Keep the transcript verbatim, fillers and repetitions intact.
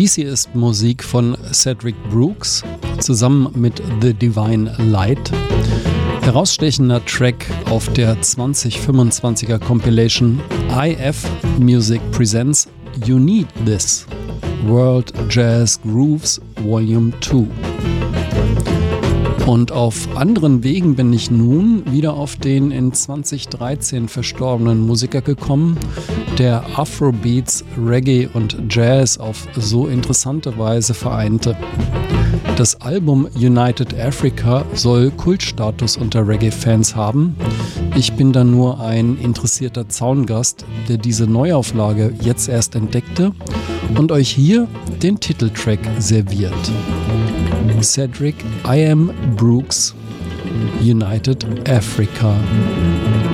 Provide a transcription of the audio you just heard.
Dies hier ist Musik von Cedric Brooks zusammen mit The Divine Light. Herausstechender Track auf der zwanzig fünfundzwanziger Compilation I F Music Presents You Need This World Jazz Grooves Volume zwei. Und auf anderen Wegen bin ich nun wieder auf den in zwanzig dreizehn verstorbenen Musiker gekommen, der Afrobeats, Reggae und Jazz auf so interessante Weise vereinte. Das Album United Africa soll Kultstatus unter Reggae-Fans haben. Ich bin da nur ein interessierter Zaungast, der diese Neuauflage jetzt erst entdeckte und euch hier den Titeltrack serviert. Cedric I M Brooks, United Africa.